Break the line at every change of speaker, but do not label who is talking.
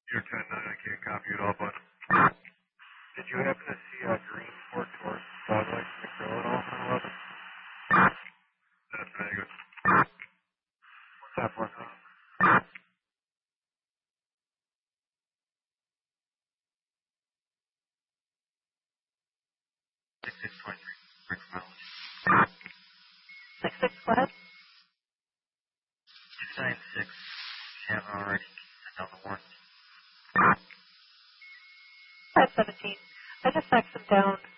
You're 10-9, I can't copy it all, but did you happen to see green Ford Taurus fog lights in the grill at all on 11? That's very good. What's that for? 6623, Rick Mills.
66, go ahead.
696, have already another one.
517. I just faxed them down.